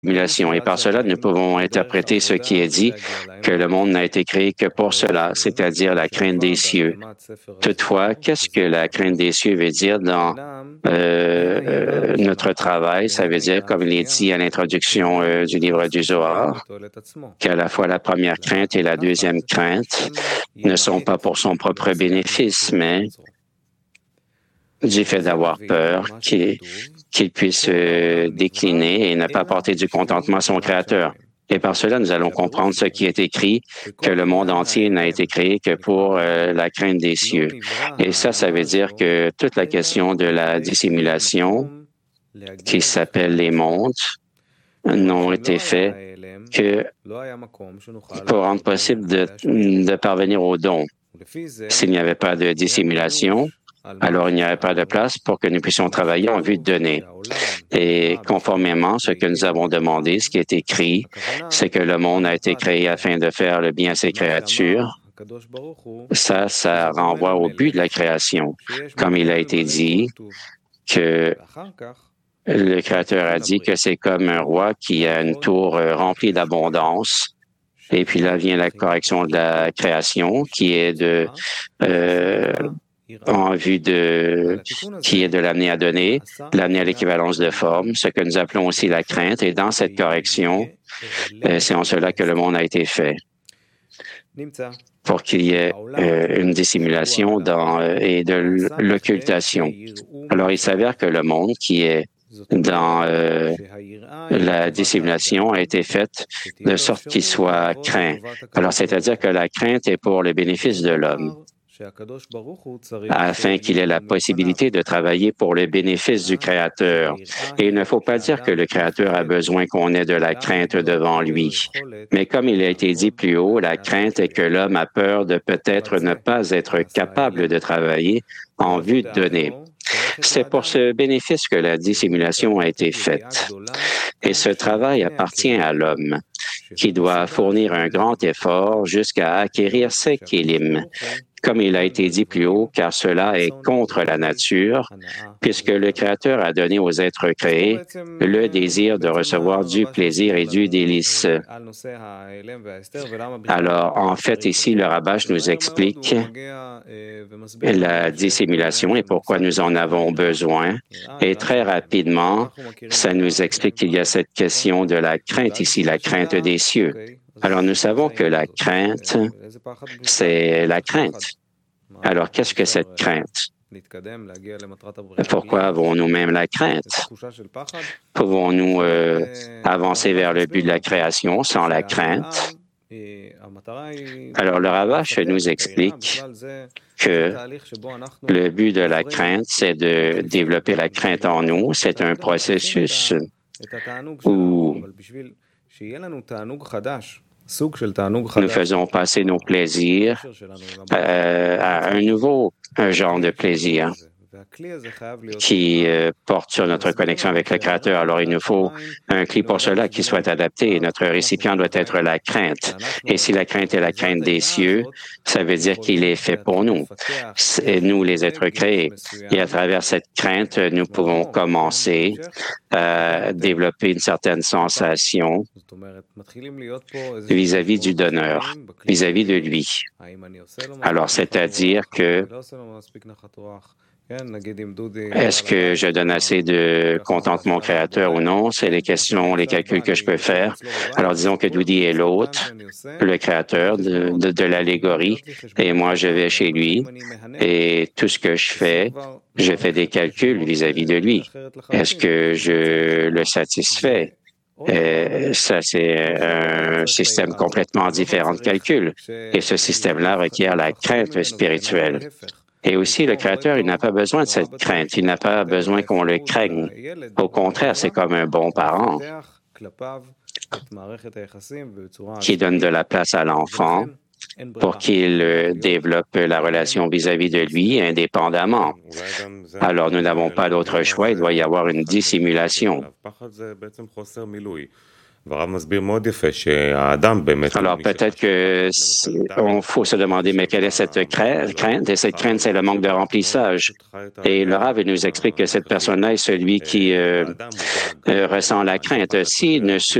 dissimulation. Et par cela, nous pouvons interpréter ce qui est dit, que le monde n'a été créé que pour cela, c'est-à-dire la crainte des cieux. Toutefois, qu'est-ce que la crainte des cieux veut dire dans notre travail? Ça veut dire, comme il est dit à l'introduction du livre du Zohar, qu'à la fois la première crainte et la deuxième crainte ne sont pas pour son propre bénéfice, mais du fait d'avoir peur qu'il puisse décliner et ne pas porter du contentement à son Créateur. Et par cela, nous allons comprendre ce qui est écrit, que le monde entier n'a été créé que pour la crainte des cieux. Et ça veut dire que toute la question de la dissimulation, qui s'appelle les mondes, n'ont été faits que pour rendre possible de parvenir au don. S'il n'y avait pas de dissimulation, alors il n'y aurait pas de place pour que nous puissions travailler en vue de donner. Et conformément à ce que nous avons demandé, ce qui est écrit, c'est que le monde a été créé afin de faire le bien à ses créatures. Ça renvoie au but de la création. Comme il a été dit, que le Créateur a dit que c'est comme un roi qui a une tour remplie d'abondance. Et puis là vient la correction de la création, qui est en vue qui est de l'amener à donner, l'amener à l'équivalence de forme, ce que nous appelons aussi la crainte. Et dans cette correction, c'est en cela que le monde a été fait, pour qu'il y ait une dissimulation et de l'occultation. Alors, il s'avère que le monde qui est dans la dissimulation a été faite de sorte qu'il soit craint. Alors, c'est-à-dire que la crainte est pour le bénéfice de l'homme, afin qu'il ait la possibilité de travailler pour le bénéfice du Créateur. Et il ne faut pas dire que le Créateur a besoin qu'on ait de la crainte devant lui. Mais comme il a été dit plus haut, la crainte est que l'homme a peur de peut-être ne pas être capable de travailler en vue de donner. C'est pour ce bénéfice que la dissimulation a été faite. Et ce travail appartient à l'homme, qui doit fournir un grand effort jusqu'à acquérir ses kélim, comme il a été dit plus haut, car cela est contre la nature, puisque le Créateur a donné aux êtres créés le désir de recevoir du plaisir et du délice. Alors, en fait, ici, le Rabash nous explique la dissimulation et pourquoi nous en avons besoin. Et très rapidement, ça nous explique qu'il y a cette question de la crainte ici, la crainte des cieux. Alors, nous savons que la crainte, c'est la crainte. Alors, qu'est-ce que cette crainte? Pourquoi avons-nous même la crainte? Pouvons-nous avancer vers le but de la création sans la crainte? Alors, le Ravash nous explique que le but de la crainte, c'est de développer la crainte en nous. C'est un processus où nous faisons passer nos plaisirs à un nouveau genre de plaisir qui porte sur notre connexion avec le Créateur. Alors, il nous faut un clé pour cela qui soit adapté. Notre récipient doit être la crainte. Et si la crainte est la crainte des cieux, ça veut dire qu'il est fait pour nous. C'est nous, les êtres créés. Et à travers cette crainte, nous pouvons commencer à développer une certaine sensation vis-à-vis du donneur, vis-à-vis de lui. Alors, c'est-à-dire que est-ce que je donne assez de contentement au Créateur ou non? C'est les questions, les calculs que je peux faire. Alors, disons que Doudi est l'hôte, le Créateur de l'allégorie, et moi, je vais chez lui, et tout ce que je fais des calculs vis-à-vis de lui. Est-ce que je le satisfais? Ça, c'est un système complètement différent de calcul. Et ce système-là requiert la crainte spirituelle. Et aussi, le Créateur, il n'a pas besoin de cette crainte. Il n'a pas besoin qu'on le craigne. Au contraire, c'est comme un bon parent qui donne de la place à l'enfant pour qu'il développe la relation vis-à-vis de lui indépendamment. Alors, nous n'avons pas d'autre choix. Il doit y avoir une dissimulation. Alors, peut-être que on faut se demander, mais quelle est cette crainte? Et cette crainte, c'est le manque de remplissage. Et le Rav nous explique que cette personne-là est celui qui ressent la crainte. S'il ne